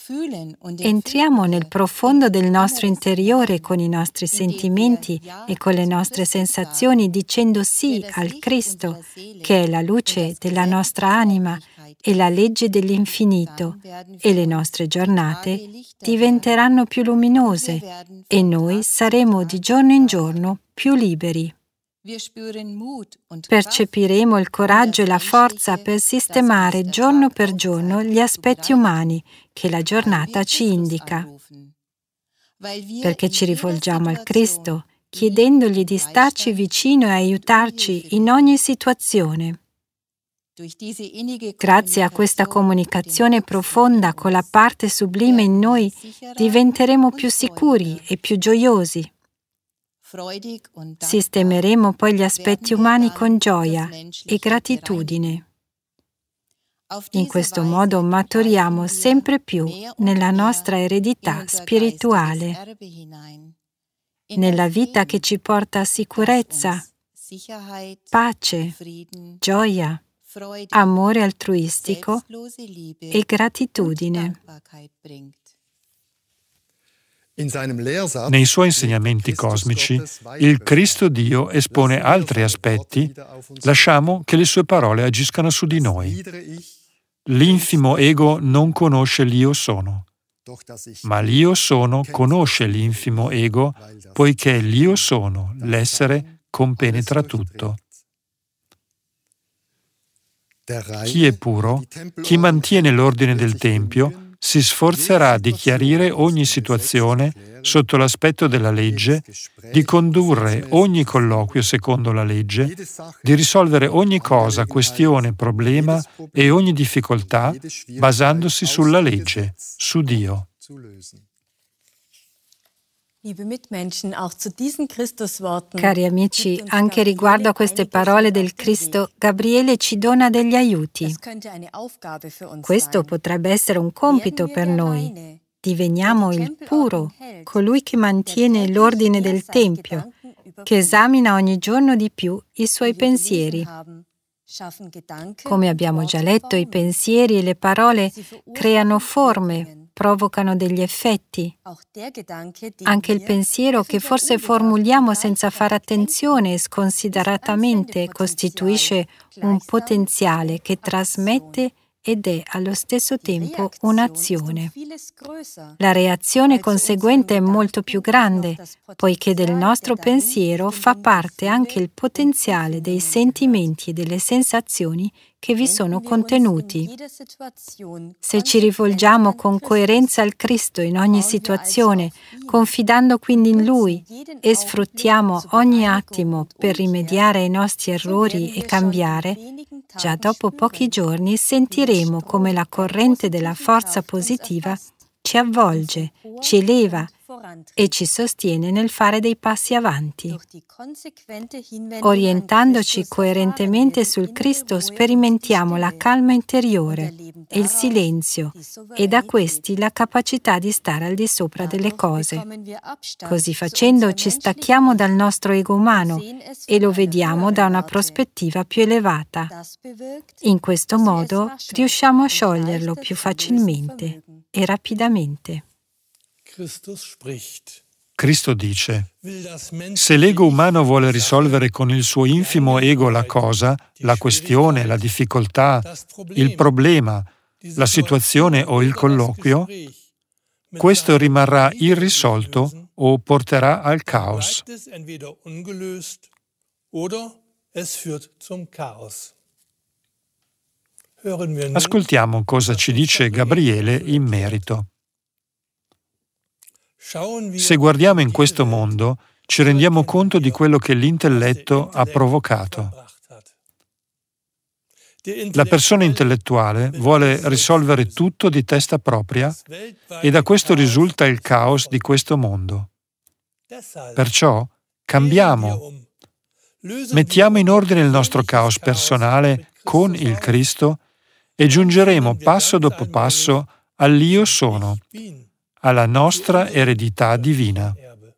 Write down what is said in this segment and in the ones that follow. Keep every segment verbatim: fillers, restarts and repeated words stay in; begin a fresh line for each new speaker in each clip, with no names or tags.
Entriamo nel profondo del nostro interiore con i nostri sentimenti e con le nostre sensazioni dicendo sì al Cristo, che è la luce della nostra anima e la legge dell'infinito, e le nostre giornate diventeranno più luminose e noi saremo di giorno in giorno più liberi. Percepiremo il coraggio e la forza per sistemare giorno per giorno gli aspetti umani che la giornata ci indica, perché ci rivolgiamo al Cristo, chiedendogli di starci vicino e aiutarci in ogni situazione. Grazie a questa comunicazione profonda con la parte sublime in noi, diventeremo più sicuri e più gioiosi. Sistemeremo poi gli aspetti umani con gioia e gratitudine. In questo modo maturiamo sempre più nella nostra eredità spirituale, nella vita che ci porta sicurezza, pace, gioia, amore altruistico e gratitudine.
Nei suoi insegnamenti cosmici, il Cristo Dio espone altri aspetti, lasciamo che le sue parole agiscano su di noi. L'infimo ego non conosce l'Io sono, ma l'Io sono conosce l'infimo ego, poiché l'Io sono, l'essere, compenetra tutto. Chi è puro, chi mantiene l'ordine del Tempio, si sforzerà di chiarire ogni situazione sotto l'aspetto della legge, di condurre ogni colloquio secondo la legge, di risolvere ogni cosa, questione, problema e ogni difficoltà basandosi sulla legge, su Dio.
Cari amici, anche riguardo a queste parole del Cristo, Gabriele ci dona degli aiuti. Questo potrebbe essere un compito per noi. Diveniamo il puro, colui che mantiene l'ordine del Tempio, che esamina ogni giorno di più i suoi pensieri. Come abbiamo già letto, i pensieri e le parole creano forme, provocano degli effetti. Anche il pensiero che forse formuliamo senza fare attenzione e sconsideratamente costituisce un potenziale che trasmette ed è allo stesso tempo un'azione. La reazione conseguente è molto più grande, poiché del nostro pensiero fa parte anche il potenziale dei sentimenti e delle sensazioni che vi sono contenuti. Se ci rivolgiamo con coerenza al Cristo in ogni situazione, confidando quindi in Lui e sfruttiamo ogni attimo per rimediare ai nostri errori e cambiare, già dopo pochi giorni sentiremo come la corrente della forza positiva ci avvolge, ci eleva e ci sostiene nel fare dei passi avanti. Orientandoci coerentemente sul Cristo sperimentiamo la calma interiore e il silenzio e da questi la capacità di stare al di sopra delle cose. Così facendo ci stacchiamo dal nostro ego umano e lo vediamo da una prospettiva più elevata. In questo modo riusciamo a scioglierlo più facilmente e rapidamente.
Cristo dice: se l'ego umano vuole risolvere con il suo infimo ego la cosa, la questione, la difficoltà, il problema, la situazione o il colloquio, questo rimarrà irrisolto o porterà al caos. Ascoltiamo cosa ci dice Gabriele in merito. Se guardiamo in questo mondo, ci rendiamo conto di quello che l'intelletto ha provocato. La persona intellettuale vuole risolvere tutto di testa propria e da questo risulta il caos di questo mondo. Perciò cambiamo. Mettiamo in ordine il nostro caos personale con il Cristo e giungeremo passo dopo passo all'Io sono, alla nostra eredità divina.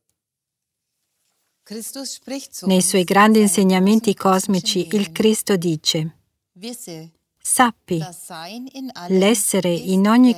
Nei suoi grandi insegnamenti cosmici, il Cristo dice: sappi, l'essere in ogni